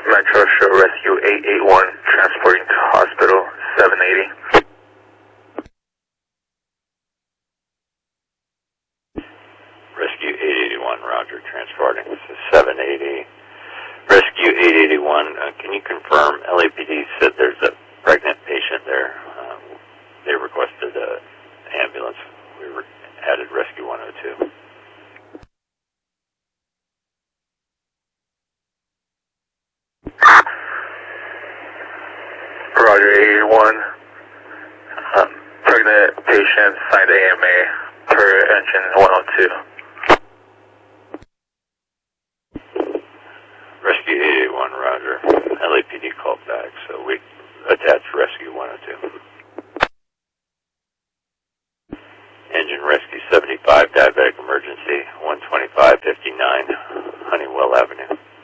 Metro Show Rescue 881, transporting to hospital 780. Rescue 881, roger, transporting. This is 780. Rescue 881, can you confirm LAPD said there's a pregnant patient there? They requested an ambulance. We added Rescue 102. Roger 881. Pregnant patient signed AMA per engine 102. Rescue 881, roger. LAPD called back, so we attached Rescue 102. Engine Rescue 75, diabetic emergency, 12559, Honeywell Avenue.